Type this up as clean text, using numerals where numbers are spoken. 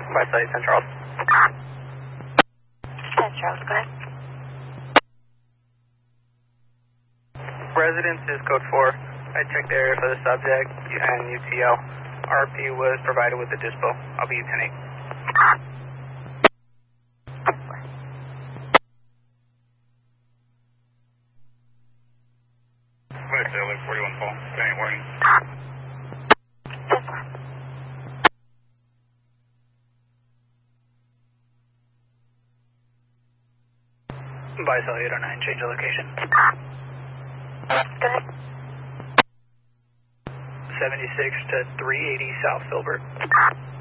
By site, St. Charles. St. Charles, go ahead. Residence is code 4. I checked the area for the subject and UTL. RP was provided with the dispo. I'll be 10-8. West LA 41 Paul. Same warning. By cell 809, change of location. Go ahead. 76 to 380 South Filbert.